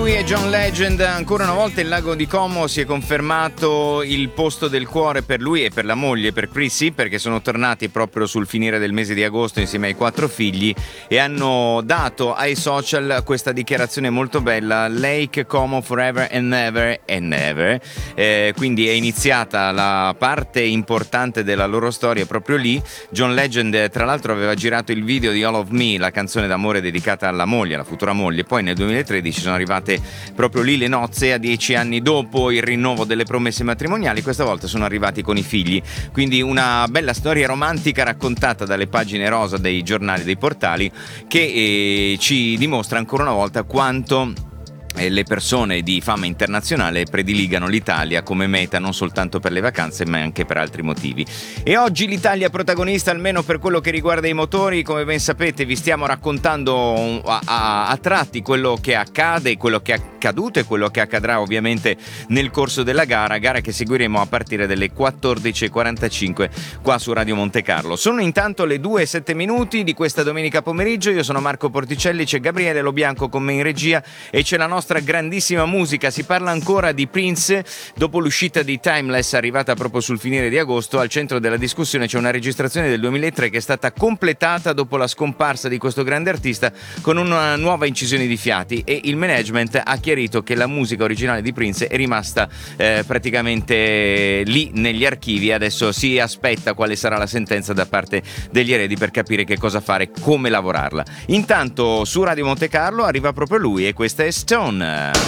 Lui è John Legend. Ancora una volta il lago di Como si è confermato il posto del cuore per lui e per la moglie, per Chrissy, perché sono tornati proprio sul finire del mese di agosto insieme ai 4 figli e hanno dato ai social questa dichiarazione molto bella: Lake Como forever and never and never. Quindi è iniziata la parte importante della loro storia proprio lì. John Legend tra l'altro aveva girato il video di All of Me, la canzone d'amore dedicata alla moglie, alla futura moglie. Poi nel 2013 sono arrivate proprio lì le nozze, a 10 anni dopo il rinnovo delle promesse matrimoniali. Questa volta sono arrivati con i figli, quindi una bella storia romantica raccontata dalle pagine rosa dei giornali, dei portali, che ci dimostra ancora una volta quanto le persone di fama internazionale prediligano l'Italia come meta non soltanto per le vacanze ma anche per altri motivi. E oggi l'Italia è protagonista, almeno per quello che riguarda i motori. Come ben sapete vi stiamo raccontando a tratti quello che accade, quello che è accaduto e quello che accadrà ovviamente nel corso della gara che seguiremo a partire dalle 14.45 qua su Radio Monte Carlo. Sono intanto le 2:07 di questa domenica pomeriggio. Io sono Marco Porticelli, c'è Gabriele Lobianco con me in regia e c'è la nostra grandissima musica. Si parla ancora di Prince dopo l'uscita di Timeless, arrivata proprio sul finire di agosto. Al centro della discussione c'è una registrazione del 2003 che è stata completata dopo la scomparsa di questo grande artista con una nuova incisione di fiati, e il management ha chiarito che la musica originale di Prince è rimasta praticamente lì negli archivi. Adesso si aspetta quale sarà la sentenza da parte degli eredi per capire che cosa fare, come lavorarla. Intanto su Radio Monte Carlo arriva proprio lui e questa è Stone.